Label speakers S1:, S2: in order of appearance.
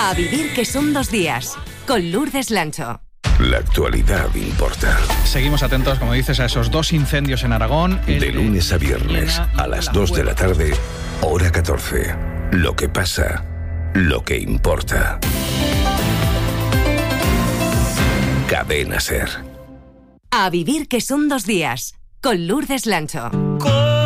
S1: A vivir que son 2 días, con Lourdes Lancho.
S2: La actualidad importa.
S3: Seguimos atentos, como dices, a esos 2 incendios en Aragón.
S2: De lunes a viernes, a las 2 de la tarde, hora 14. Lo que pasa, lo que importa. Cadena SER.
S1: A vivir que son 2 días, con Lourdes Lancho.